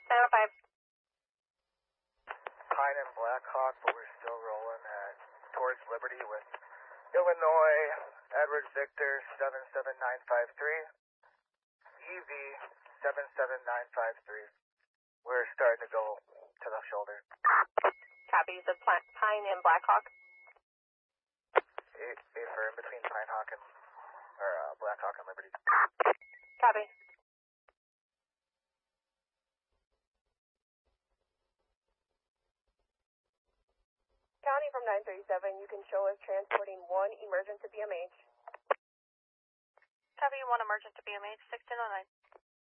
905. Pine and Blackhawk, but we're still rolling towards Liberty with Illinois, Edward Victor 77953, EV 77953. We're starting to go to the shoulder. Copy. You said Pine and Blackhawk? Affirm between Pinehawk and, Blackhawk and Liberty. Copy. County from 937, you can show us transporting 1 emergent to BMH. Copy, 1 emergent to BMH, 1609.